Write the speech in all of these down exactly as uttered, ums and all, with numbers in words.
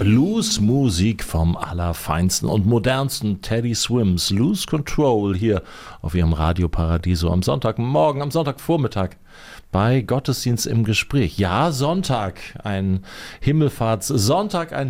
Blues-Musik vom allerfeinsten und modernsten Teddy Swims. Lose Control hier auf ihrem Radio Paradiso am Sonntagmorgen, am Sonntagvormittag bei Gottesdienst im Gespräch. Ja, Sonntag, ein Himmelfahrtssonntag, ein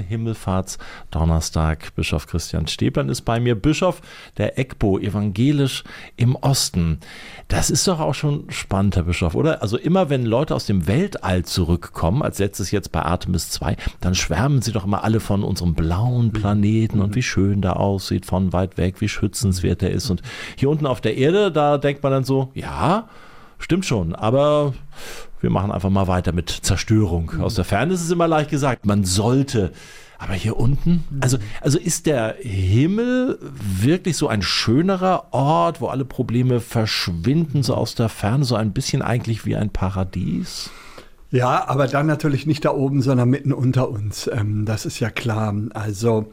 Himmelfahrtsdonnerstag. Bischof Christian Stäblein ist bei mir, Bischof der EGBO, evangelisch im Osten. Das ist doch auch schon spannend, Herr Bischof, oder? Also immer, wenn Leute aus dem Weltall zurückkommen, als letztes jetzt bei Artemis zwei, dann schwärmen sie doch immer alle von unserem blauen Planeten und wie schön der aussieht, von weit weg, wie schützenswert er ist. Und hier unten auf der Erde, da denkt man dann so, ja, stimmt schon, aber wir machen einfach mal weiter mit Zerstörung. Aus der Ferne ist es immer leicht gesagt, man sollte. Aber hier unten, also, also ist der Himmel wirklich so ein schönerer Ort, wo alle Probleme verschwinden, so aus der Ferne, so ein bisschen eigentlich wie ein Paradies? Ja, aber dann natürlich nicht da oben, sondern mitten unter uns. Ähm, das ist ja klar. Also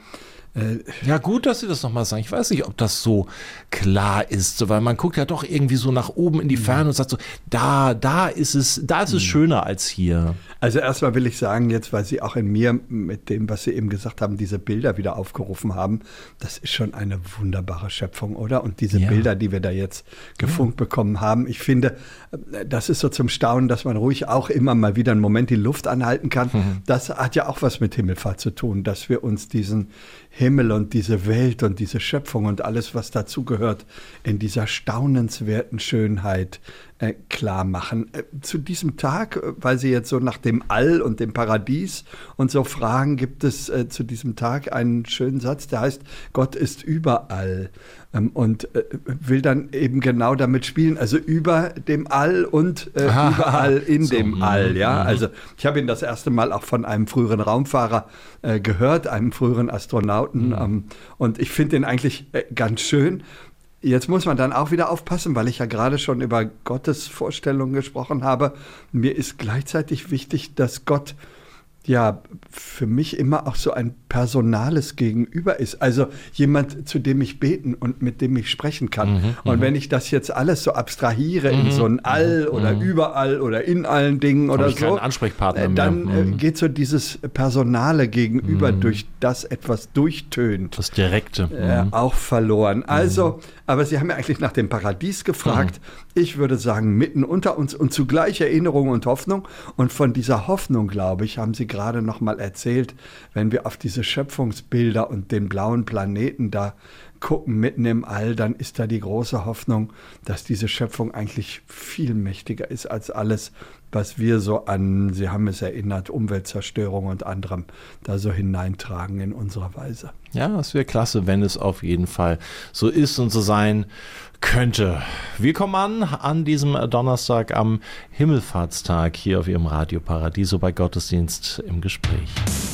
ja, gut, dass Sie das nochmal sagen. Ich weiß nicht, ob das so klar ist, weil man guckt ja doch irgendwie so nach oben in die Ferne und sagt so, da, da ist es, da ist es schöner als hier. Also erstmal will ich sagen, jetzt, weil Sie auch in mir mit dem, was Sie eben gesagt haben, diese Bilder wieder aufgerufen haben, das ist schon eine wunderbare Schöpfung, oder? Und diese ja. Bilder, die wir da jetzt gefunkt ja. bekommen haben, ich finde, das ist so zum Staunen, dass man ruhig auch immer mal wieder einen Moment die Luft anhalten kann. Mhm. Das hat ja auch was mit Himmelfahrt zu tun, dass wir uns diesen Himmel und diese Welt und diese Schöpfung und alles, was dazugehört, in dieser staunenswerten Schönheit äh, klar machen. Äh, zu diesem Tag, weil Sie jetzt so nach dem All und dem Paradies und so fragen, gibt es äh, zu diesem Tag einen schönen Satz, der heißt, Gott ist überall. Ähm, und äh, will dann eben genau damit spielen, also über dem All und äh, überall in so, dem All. Ja? Also ich habe ihn das erste Mal auch von einem früheren Raumfahrer äh, gehört, einem früheren Astronauten. Mhm. Ähm, und ich finde den eigentlich äh, ganz schön. Jetzt muss man dann auch wieder aufpassen, weil ich ja gerade schon über Gottes Vorstellungen gesprochen habe. Mir ist gleichzeitig wichtig, dass Gott ja für mich immer auch so ein personales Gegenüber ist. Also jemand, zu dem ich beten und mit dem ich sprechen kann. Mhm, und wenn ich das jetzt alles so abstrahiere mhm, in so ein All mhm, oder überall oder in allen Dingen oder ich so, keinen Ansprechpartner mehr. Dann mhm. geht so dieses personale Gegenüber, mhm. durch das etwas durchtönt. Das Direkte. Mhm. Äh, auch verloren. Also, mhm. aber Sie haben ja eigentlich nach dem Paradies gefragt. Mhm. Ich würde sagen, mitten unter uns und zugleich Erinnerung und Hoffnung. Und von dieser Hoffnung, glaube ich, haben Sie gerade noch mal erzählt, wenn wir auf diese Schöpfungsbilder und den blauen Planeten da gucken, mitten im All, dann ist da die große Hoffnung, dass diese Schöpfung eigentlich viel mächtiger ist als alles, was wir so an, Sie haben es erinnert, Umweltzerstörung und anderem da so hineintragen in unserer Weise. Ja, es wäre klasse, wenn es auf jeden Fall so ist und so sein könnte. Wir kommen an an diesem Donnerstag am Himmelfahrtstag hier auf Ihrem Radio Paradiso bei Gottesdienst im Gespräch.